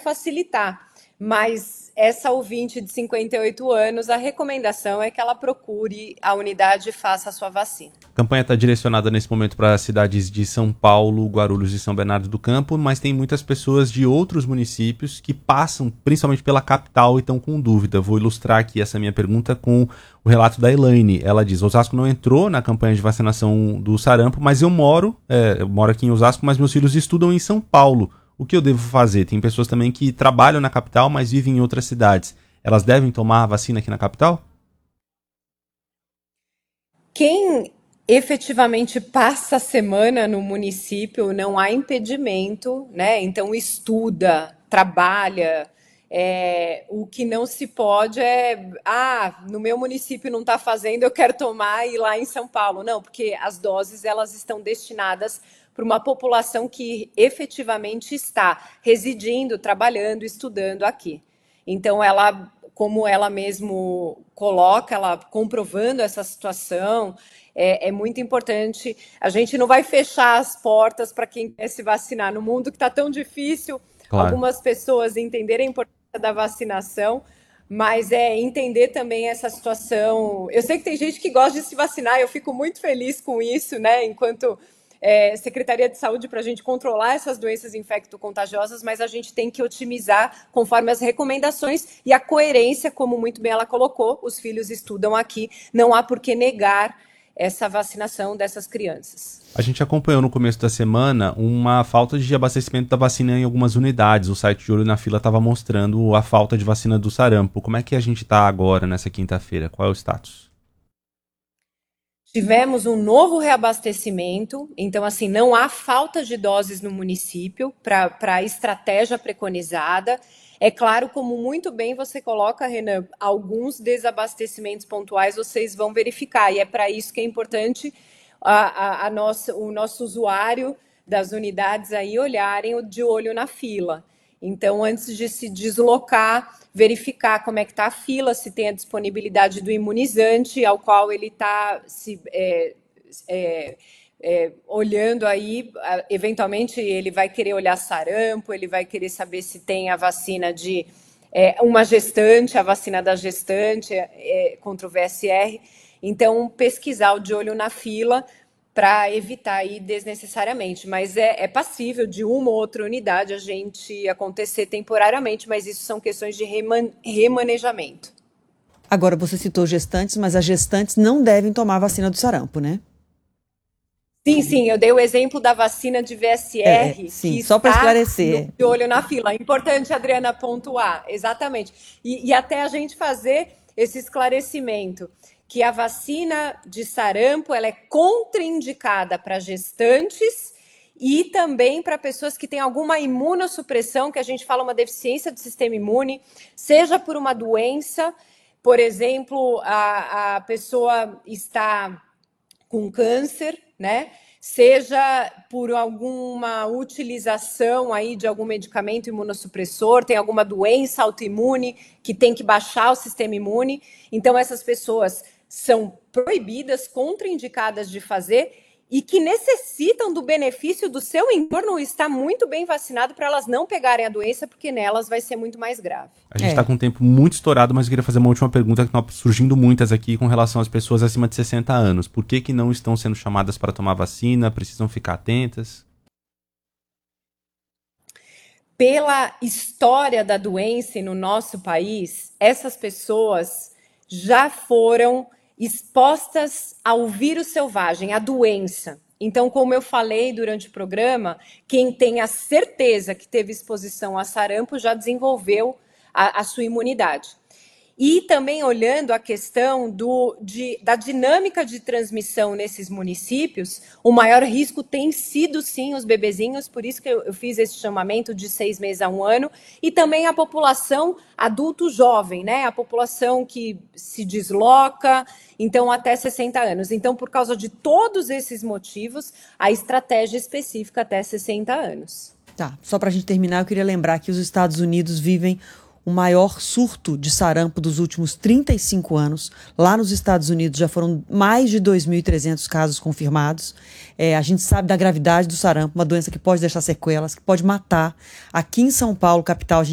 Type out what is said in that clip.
facilitar. Mas essa ouvinte de 58 anos, a recomendação é que ela procure a unidade e faça a sua vacina. A campanha está direcionada nesse momento para as cidades de São Paulo, Guarulhos e São Bernardo do Campo, mas tem muitas pessoas de outros municípios que passam principalmente pela capital e estão com dúvida. Vou ilustrar aqui essa minha pergunta com o relato da Elaine. Ela diz: Osasco não entrou na campanha de vacinação do sarampo, mas eu moro aqui em Osasco, mas meus filhos estudam em São Paulo. O que eu devo fazer? Tem pessoas também que trabalham na capital, mas vivem em outras cidades. Elas devem tomar a vacina aqui na capital? Quem efetivamente passa a semana no município, não há impedimento, né? Então estuda, trabalha. O que não se pode no meu município não está fazendo, eu quero tomar e ir lá em São Paulo. Não, porque as doses elas estão destinadas para uma população que efetivamente está residindo, trabalhando, estudando aqui. Então, ela, como ela mesmo coloca, ela comprovando essa situação, é muito importante. A gente não vai fechar as portas para quem quer se vacinar no mundo que está tão difícil. Claro. Algumas pessoas entenderem a importância da vacinação, mas entender também essa situação. Eu sei que tem gente que gosta de se vacinar, eu fico muito feliz com isso, né? Enquanto Secretaria de Saúde, para a gente controlar essas doenças infecto-contagiosas, mas a gente tem que otimizar conforme as recomendações e a coerência, como muito bem ela colocou, os filhos estudam aqui, não há por que negar essa vacinação dessas crianças. A gente acompanhou no começo da semana uma falta de abastecimento da vacina em algumas unidades. O site de Olho na Fila estava mostrando a falta de vacina do sarampo. Como é que a gente está agora, nessa quinta-feira? Qual é o status? Tivemos um novo reabastecimento, então, assim, não há falta de doses no município para a estratégia preconizada. É claro, como muito bem você coloca, Renan, alguns desabastecimentos pontuais vocês vão verificar, e é para isso que é importante o nosso usuário das unidades aí olharem de olho na fila. Então, antes de se deslocar, verificar como é que está a fila, se tem a disponibilidade do imunizante, ao qual ele está olhando aí. Eventualmente, ele vai querer olhar sarampo, ele vai querer saber se tem a vacina de uma gestante, a vacina da gestante contra o VSR. Então, pesquisar o de olho na fila para evitar aí desnecessariamente, mas é passível de uma ou outra unidade a gente acontecer temporariamente, mas isso são questões de remanejamento. Agora, você citou gestantes, mas as gestantes não devem tomar a vacina do sarampo, né? Sim, eu dei o exemplo da vacina de VSR, sim, que só para esclarecer. De olho na fila. É importante, Adriana, pontuar, exatamente. E até a gente fazer esse esclarecimento, que a vacina de sarampo ela é contraindicada para gestantes e também para pessoas que têm alguma imunossupressão, que a gente fala uma deficiência do sistema imune, seja por uma doença, por exemplo, a pessoa está com câncer, né? Seja por alguma utilização aí de algum medicamento imunossupressor, tem alguma doença autoimune que tem que baixar o sistema imune. Então, essas pessoas são proibidas, contraindicadas de fazer e que necessitam do benefício do seu entorno estar muito bem vacinado para elas não pegarem a doença, porque nelas vai ser muito mais grave. A gente está com um tempo muito estourado, mas eu queria fazer uma última pergunta, que estão surgindo muitas aqui com relação às pessoas acima de 60 anos. Por que não estão sendo chamadas para tomar vacina? Precisam ficar atentas? Pela história da doença no nosso país, essas pessoas já foram expostas ao vírus selvagem, à doença. Então, como eu falei durante o programa, quem tem a certeza que teve exposição a sarampo já desenvolveu a sua imunidade. E também olhando a questão da dinâmica de transmissão nesses municípios, o maior risco tem sido, sim, os bebezinhos, por isso que eu fiz esse chamamento de 6 meses a 1 ano, e também a população adulto jovem, né? A população que se desloca, então até 60 anos. Então, por causa de todos esses motivos, a estratégia específica até 60 anos. Tá, só para a gente terminar, eu queria lembrar que os Estados Unidos vivem o maior surto de sarampo dos últimos 35 anos. Lá nos Estados Unidos já foram mais de 2.300 casos confirmados. A gente sabe da gravidade do sarampo, uma doença que pode deixar sequelas, que pode matar. Aqui em São Paulo, capital,